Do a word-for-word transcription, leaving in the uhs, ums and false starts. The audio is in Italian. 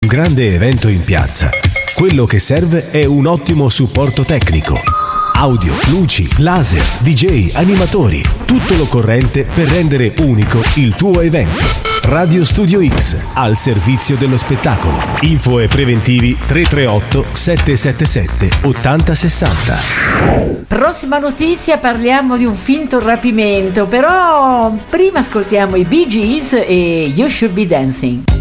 grande evento in piazza, quello che serve è un ottimo supporto tecnico. Audio, luci, laser, D J, animatori, tutto l'occorrente per rendere unico il tuo evento. Radio Studio X, al servizio dello spettacolo. Info e preventivi tre tre otto sette sette sette otto zero sei zero. Prossima notizia, parliamo di un finto rapimento, però prima ascoltiamo i Bee Gees e You Should Be Dancing.